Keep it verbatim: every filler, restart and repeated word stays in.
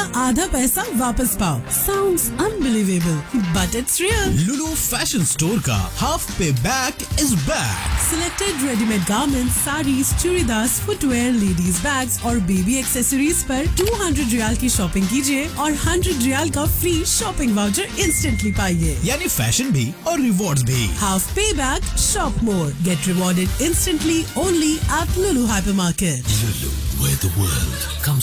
आधा पैसा वापस पाओ. Sounds unbelievable, but it's real. Lulu fashion store का हाफ पे back is back. Selected ready-made garments, sarees, churidars, footwear, ladies bags और baby accessories पर two hundred रियाल की शॉपिंग कीजिए और one hundred रियाल का फ्री शॉपिंग वाउचर इंस्टेंटली पाइए. यानी फैशन भी और रिवॉर्ड्स भी. Half payback, shop more, get rewarded instantly only at Lulu Hypermarket. Lulu, where the world comes